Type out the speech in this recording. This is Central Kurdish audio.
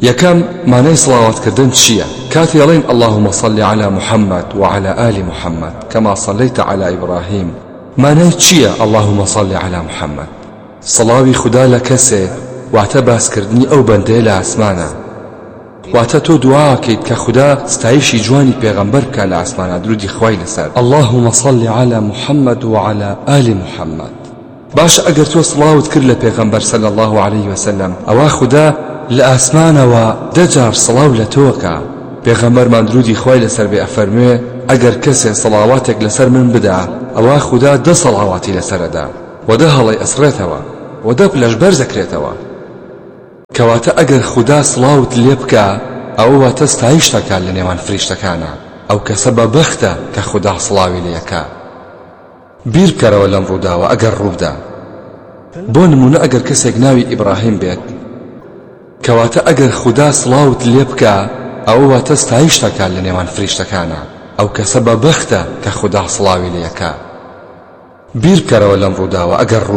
يكم معنى صلوات كردن تشيا كاتي يلين اللهم صل على محمد وعلى آل محمد كما صليت على إبراهيم معنى تشيا اللهم صل على محمد صلاوي خدا لكسي واعتباس كردني أو بنديل أسمانا واعتتو دعاكيد كخدا ستعيشي جواني پیغمبر كالا أسمانا درودي خوي لسر اللهم صل على محمد وعلى آل محمد باش اگر تو صلاوت كر لپیغمبر صلى الله عليه وسلم او خدا لأسمانا و دجار صلاو لتوكا پیغمبر من درودي خوي لسر بأفرمي اگر كسي صلاواتك لسر من بدأ او خدا ده صلاواتي لسر دا وده هلي أسريتوا وده بلاش برزكريتوا كواتا اگر خدا صلاوت ليبكا او تستعيشتك لنيوان فريشتكانا او كسبب بخته كخدا صلاوي ليكا بیر بکەرەوە لەم ڕووداوە ئەگەر ڕوودا بۆ نمونە ئەگەر کەسێک ناوی ئیبراهیم بێت کەواتە ئەگەر خدا سڵاوت لێ بکە ئەوە تەستایشتەکە لە نێوان فریشتەکانە ئەو کەسە بەبەختە کە خدا سڵاوی لێیەکە بیر بکەرەوە لەم ڕووداوە ئەگەر